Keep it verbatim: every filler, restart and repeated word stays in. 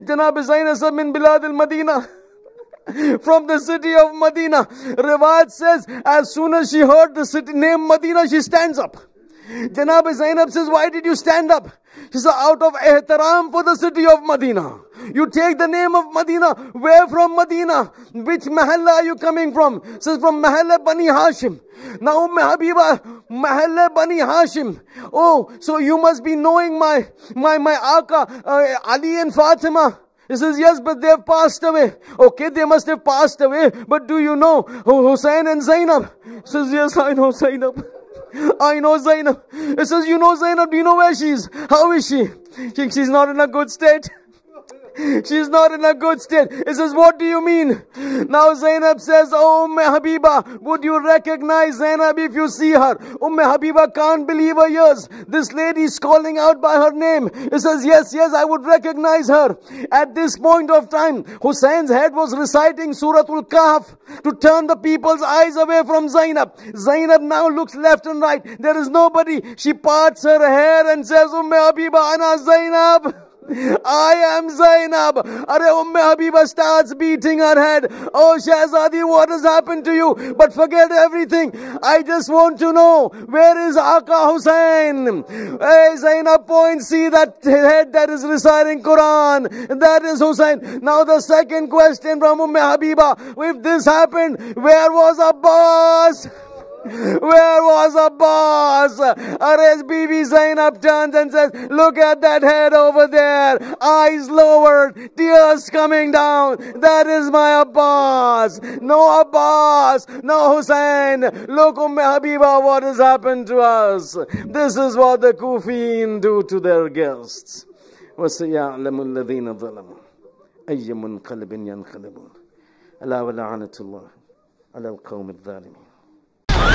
Janab Zainab min Bilad al-Madina. From the city of Medina. Riwayat says, as soon as she heard the city name Medina, she stands up. Janab Zainab says, why did you stand up? She said, out of ihtaram for the city of Medina. You take the name of Medina. Where from Medina? Which mahalla are you coming from? Says from Mahalla Bani Hashim. Now Umm Habiba, Mahalla Bani Hashim. Oh, so you must be knowing my, my, my Aka, uh, Ali and Fatima. He says, yes, but they have passed away. Okay, they must have passed away. But do you know Hussein and Zainab? He says, yes, I know Zainab. I know Zainab. He says, you know Zainab, do you know where she is? How is she? she? She's not in a good state. She's not in a good state. He says, what do you mean? Now Zainab says, oh Umm Habiba, would you recognize Zainab if you see her? Umm Habiba can't believe her ears. This lady is calling out by her name. He says, yes, yes, I would recognize her. At this point of time, Hussein's head was reciting Suratul Kahf to turn the people's eyes away from Zainab. Zainab now looks left and right. There is nobody. She parts her hair and says, Umm Habiba, Ana Zainab. I am Zainab. Are Umm Habiba starts beating her head. Oh Shahzadi, what has happened to you? But forget everything. I just want to know, where is Aka Hussein? Hey, Zainab points, see that head that is reciting Quran. That is Hussein. Now the second question from Umm Habiba. If this happened, where was Abbas? Where was Abbas? Ares Bibi Zainab turns and says, look at that head over there. Eyes lowered, tears coming down. That is my Abbas. No Abbas, no Hussein. Look, Umm Habiba, what has happened to us. This is what the Kufiyin do to their guests. وَسَيَعْلَمُ الَّذِينَ ظَلَمُوا أَيَّ مُنْقَلِبٍ يَنْقَلِبُونَ أَلَا وَلَعَنَةُ اللَّهِ عَلَى الْقَوْمِ الظَّالِمِينَ.